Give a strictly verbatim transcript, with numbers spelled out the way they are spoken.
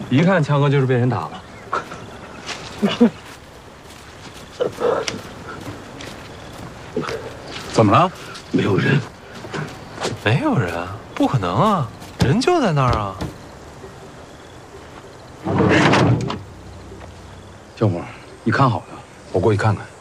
一看强哥就是被人打了。怎么了？ 没有人。 没有人？不可能啊！人就在那儿啊！ 小伙，你看好他，我过去看看。